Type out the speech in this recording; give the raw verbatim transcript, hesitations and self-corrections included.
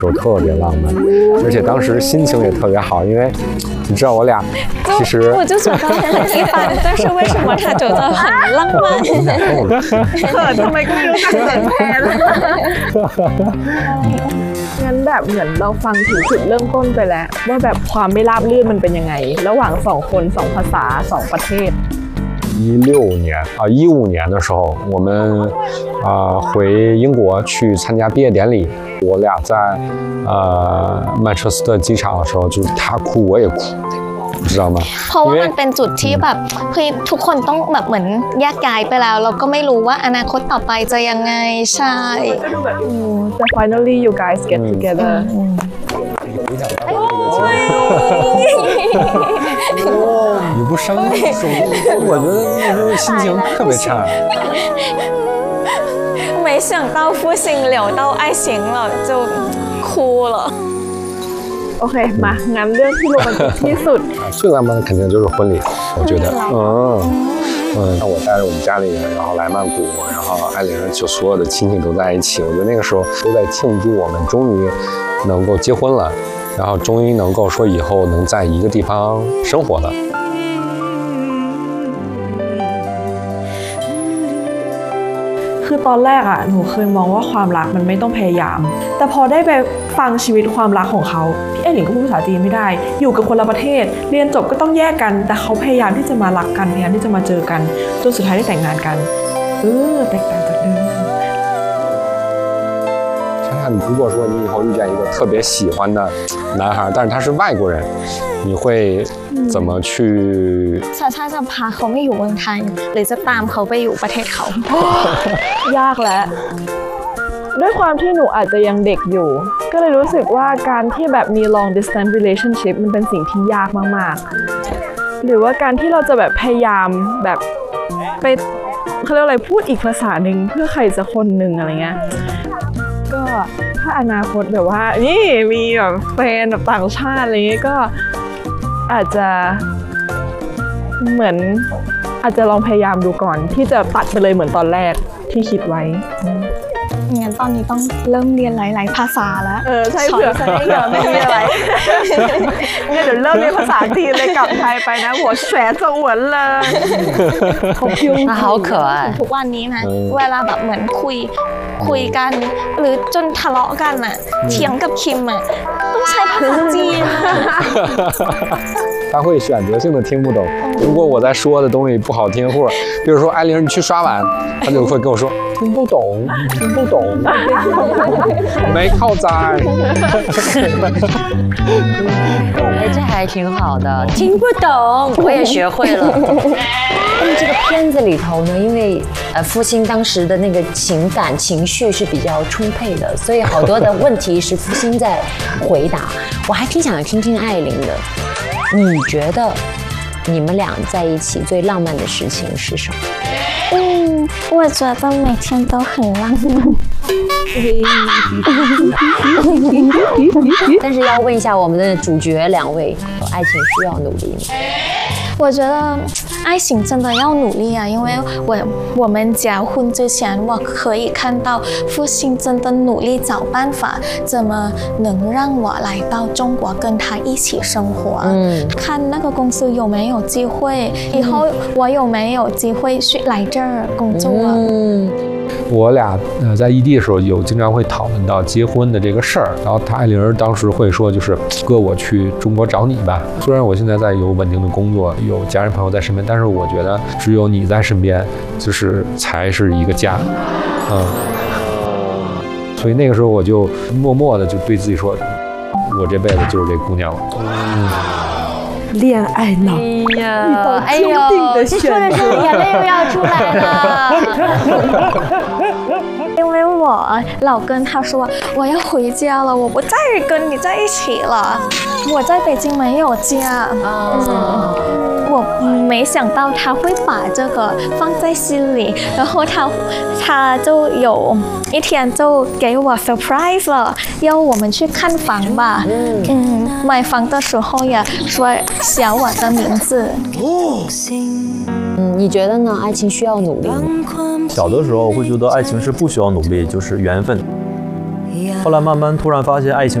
候特别浪漫，而且当时心情也特别好，因为你知道我俩其实我就觉得很一般，但是为什么他觉得很浪漫？ ทำไมก็ไม่รู้จักเสียงแทนงั้นแบบเหมือนเราฟังถึงจุดเริ่มต้นไปแล้วว่าแบบความไม่ราบรื่นมันเป็นยังไงระหว่างสองคนสองภาษาสองประเทศ一六年啊，一五年的时候，我们啊、呃、回英国去参加毕业典礼。我俩在呃曼彻斯特机场的时候，就是他哭我也哭，你知道吗？ เพราะว่ามันเป็นจุดที่แบบคือทุกคนต้องแบบเหมือนแยกย้ายไปแล้วเราก็ไม่รู้ว่าอนาคตต่อไปจะยังไงใช่แต่ finally you guys get together 你不伤手，我觉得那时候心情特别差。 没想到复兴聊到爱情了就哭了。 โอเคมางั้นเรื่องที่โรแมนติกที่สุด最浪漫的肯定就是婚礼，我觉得，嗯嗯，那我带着我们家里人，然后来曼谷，然后艾琳就所有的亲戚都在一起，我觉得那个时候都在庆祝我们终于能够结婚了。然后终于能够说以后能在一个地方生活了。 คือตอนแรกอ่ะหนูเคยมองว่าความรักมันไม่ต้องพยายามแต่พอได้ไปฟังชีวิตความรักของเขาพี่ไอ้หลิงก็พูดภาษาจีนไม่ได้อยู่กับคนละประเทศเรียนจบก็ต้องแยกกันแต่เขาพยายามที่จะมารักกันพยายามที่จะมาเจอกันจนสุดท้ายได้แต่งงานกันเออแตกต่างจากเดิม如果说你以後遇見一個特別喜歡的男孩，但是他是外國人，你會怎麼去？ ถ้าถ้าจะพาเขาไม่อยู่เมืองไทยหรือจะตามเขาไปอยู่ประเทศเขายากแล้วด้วยความที่หนูอาจจะยังเด็กอยู่ก็เลยรู้สึกว่าการที่แบบมี long distance relationship มันเป็นสิ่งที่ยากมากๆหรือว่าการที่เราจะแบบพยายามแบบไปเขาเรียกอะไรพูดอีกภาษาหนึ่งเพื่อใครสักคนหนึ่งอะไรเงี้ยก็ถ้าอนาคตแบบว่านี่มีแบบแฟนแบบต่างชาติอะไรเงี้ยก็อาจจะเหมือนอาจจะลองพยายามดูก่อนที่จะตัดไปเลยเหมือนตอนแรกที่คิดไว้งั้นตอนนี้ต้องเริ่มเรียนหลายๆภาษาแล้วเออใช่เผื่อจะได้ไม่มีอะไรเนี่ยเดี๋ยวเริ่มเรียนภาษาจีนเลยกลับไทยไปนะหัวแสนสวนเลยเขาคิวเขาเขินทุกวันนี้นะเวลาแบบเหมือนคุยคุยกันหรือจนทะเลาะกันอ่ะเถียงกับคิมอ่ะต้องใช้ภาษาจีน他会选择性的听不懂。如果我在说的东西不好听，或者比如说艾琳你去刷碗，他就会跟我说听不懂，听不懂，没靠在。 哎，这还挺好的，听不懂，我也学会了。那么这个片子里头呢，因为呃复兴当时的那个情感情绪是比较充沛的，所以好多的问题是复兴在回答。我还挺想听听艾琳的。你觉得你们俩在一起最浪漫的事情是什么？ 嗯，我觉得每天都很浪漫。 但是要问一下我们的主角两位，爱情需要努力吗？ 我觉得爱情真的要努力啊，因为我我们结婚之前，我可以看到父亲真的努力找办法，怎么能让我来到中国跟他一起生活。嗯，看那个公司有没有机会，以后我有没有机会去来这儿工作。嗯。 我俩呃在异地的时候有经常会讨论到结婚的这个事儿，然后他艾琳当时会说就是哥我去中国找你吧，虽然我现在在有稳定的工作有家人朋友在身边，但是我觉得只有你在身边就是才是一个家，嗯，所以那个时候我就默默的就对自己说我这辈子就是这姑娘了。嗯， 恋爱脑， 哎呀，哎呦，这说的时候眼泪又要出来了。 因为我老跟他说我要回家了，我不再跟你在一起了，我在北京没有家。嗯，我没想到他会把这个放在心里，然后他他就有一天就给我 surprise 了，要我们去看房吧。嗯，买房的时候也说写我的名字。 嗯，你觉得呢？爱情需要努力吗？ 小的时候会觉得爱情是不需要努力，就是缘分。 后来慢慢突然发现爱情